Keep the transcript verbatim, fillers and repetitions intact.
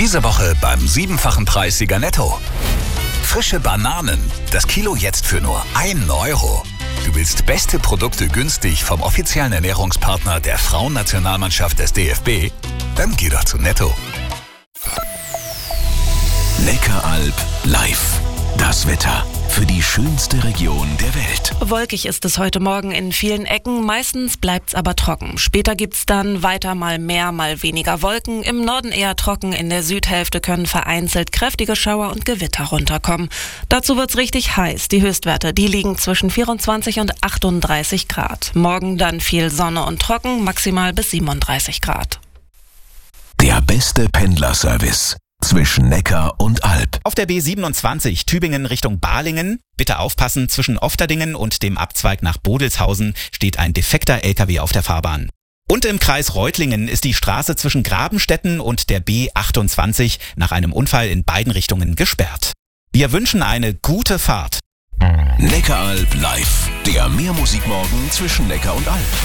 Diese Woche beim siebenfachen Preissieger Netto. Frische Bananen. Das Kilo jetzt für nur ein Euro. Du willst beste Produkte günstig vom offiziellen Ernährungspartner der Frauennationalmannschaft des D F B? Dann geh doch zu Netto. Neckaralb live. Das Wetter für die schönste Region der Welt. Wolkig ist es heute Morgen in vielen Ecken, meistens bleibt's aber trocken. Später gibt's dann weiter mal mehr, mal weniger Wolken. Im Norden eher trocken, in der Südhälfte können vereinzelt kräftige Schauer und Gewitter runterkommen. Dazu wird's richtig heiß. Die Höchstwerte, die liegen zwischen vierundzwanzig und achtunddreißig Grad. Morgen dann viel Sonne und trocken, maximal bis siebenunddreißig Grad. Der beste Pendlerservice zwischen Neckar und Alb. Auf der B siebenundzwanzig Tübingen Richtung Balingen. Bitte aufpassen, zwischen Ofterdingen und dem Abzweig nach Bodelshausen steht ein defekter L K W auf der Fahrbahn. Und im Kreis Reutlingen ist die Straße zwischen Grabenstetten und der B achtundzwanzig nach einem Unfall in beiden Richtungen gesperrt. Wir wünschen eine gute Fahrt. Neckaralb live. Der Mehrmusikmorgen zwischen Neckar und Alb.